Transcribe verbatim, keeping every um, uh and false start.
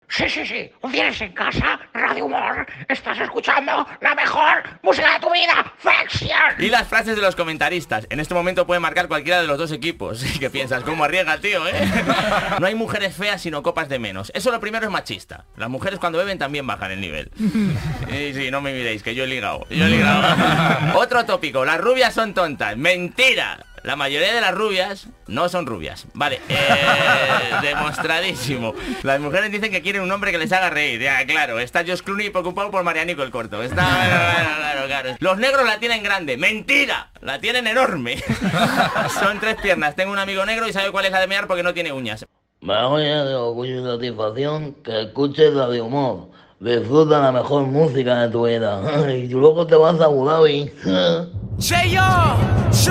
Sí, sí, sí. Tienes en casa Radio Humor. Estás escuchando la mejor música de tu vida. ¡Ficción! Y las frases de los comentaristas. En este momento puede marcar cualquiera de los dos equipos. ¿Qué piensas? ¿Cómo arriesga, tío, eh? No hay mujeres feas sino copas de menos. Eso lo primero es machista. Las mujeres cuando beben también bajan el nivel. Y sí, no me miréis, que yo he ligado. Yo he ligado. Otro tópico. Las rubias son tontas. ¡Mentira! La mayoría de las rubias no son rubias. Vale, eh, demostradísimo. Las mujeres dicen que quieren un hombre que les haga reír. Ya, claro, está Josh Clooney preocupado por Marianico el corto. Está, claro, claro, claro. Los negros la tienen grande. ¡Mentira! La tienen enorme. Son tres piernas. Tengo un amigo negro y sabe cuál es la de mear porque no tiene uñas. Me voy a de orgullo y satisfacción que escuches Radio Humor. Disfruta la mejor música de tu vida. Y luego te vas a Abu Dhabi. Che, yo.